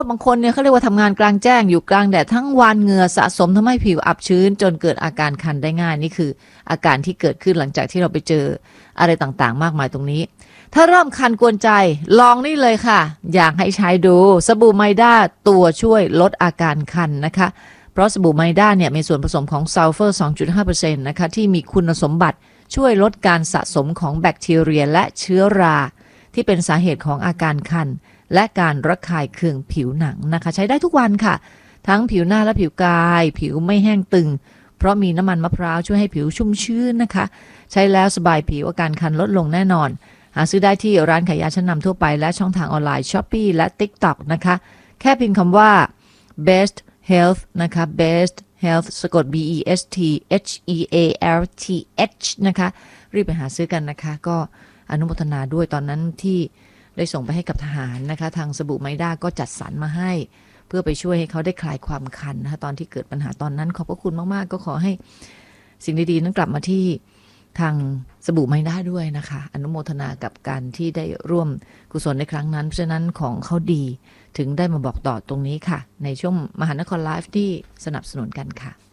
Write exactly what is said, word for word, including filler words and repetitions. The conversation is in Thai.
บางคนเนี่ยเขาเรียกว่าทำงานกลางแจ้งอยู่กลางแดดทั้งวันเหงื่อสะสมทำให้ผิวอับชื้นจนเกิดอาการคันได้ง่ายนี่คืออาการที่เกิดขึ้นหลังจากที่เราไปเจออะไรต่างๆมากมายตรงนี้ถ้าเริ่มคันกวนใจลองนี่เลยค่ะอยากให้ใช้ดูสบู่ไมด้าตัวช่วยลดอาการคันนะคะเพราะสบู่ไมด้าเนี่ยมีส่วนผสมของซัลเฟอร์ สองจุดห้าเปอร์เซ็นต์ นะคะที่มีคุณสมบัติช่วยลดการสะสมของแบคทีเรียและเชื้อราที่เป็นสาเหตุของอาการคันและการระคายเคืองผิวหนังนะคะใช้ได้ทุกวันค่ะทั้งผิวหน้าและผิวกายผิวไม่แห้งตึงเพราะมีน้ำมันมะพร้าวช่วยให้ผิวชุ่มชื้นนะคะใช้แล้วสบายผิวอาการคันลดลงแน่นอนหาซื้อได้ที่ร้านขายยาชั้นนำทั่วไปและช่องทางออนไลน์ Shopee และ TikTok นะคะแค่พิมพ์คำว่า best health นะคะ best health สะกด B E S T H E A L T H นะคะรีบไปหาซื้อกันนะคะก็อนุโมทนาด้วยตอนนั้นที่ได้ส่งไปให้กับทหารนะคะทางสบู่ไมด้าก็จัดสรรมาให้เพื่อไปช่วยให้เขาได้คลายความคันนะคะตอนที่เกิดปัญหาตอนนั้นขอบพระคุณมากๆก็ขอให้สิ่งดีๆนั้นกลับมาที่ทางสบู่ไมด้าด้วยนะคะอนุโมทนากับการที่ได้ร่วมกุศลในครั้งนั้นเพราะฉะนั้นของเขาดีถึงได้มาบอกต่อตรงนี้ค่ะในช่วงมหานครไลฟ์ที่สนับสนุนกันค่ะ